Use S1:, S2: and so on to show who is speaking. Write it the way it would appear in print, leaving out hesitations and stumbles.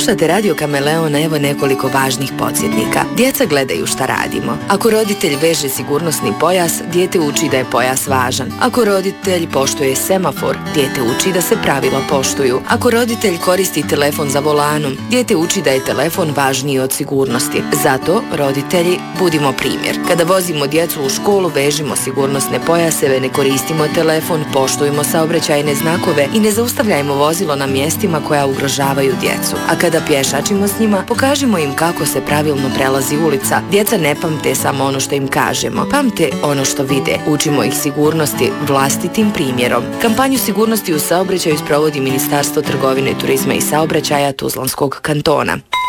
S1: Slušate Radio Kameleon, evo nekoliko važnih podsjetnika. Djeca gledaju šta radimo. Ako roditelj veže sigurnosni pojas, dijete uči da je pojas važan. Ako roditelj poštuje semafor, dijete uči da se pravila poštuju. Ako roditelj koristi telefon za volanom, dijete uči da je telefon važniji od sigurnosti. Zato, roditelji, budimo primjer. Kada vozimo djecu u školu, vežimo sigurnosne pojaseve, ne koristimo telefon, poštujemo saobraćajne znakove i ne zaustavljajmo vozilo na mjestima koja ugrožavaju djecu. A kada pješačimo s njima, pokažimo im kako se pravilno prelazi ulica. Djeca ne pamte samo ono što im kažemo, pamte ono što vide. Učimo ih sigurnosti vlastitim primjerom. Kampanju sigurnosti u saobraćaju sprovodi Ministarstvo trgovine, turizma i saobraćaja Tuzlanskog kantona.